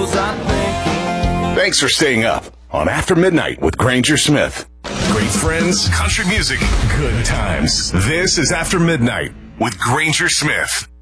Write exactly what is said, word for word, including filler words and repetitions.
was I thinking? Thanks for staying up on After Midnight with Granger Smith. Great friends, country music, good times. This is After Midnight with Granger Smith.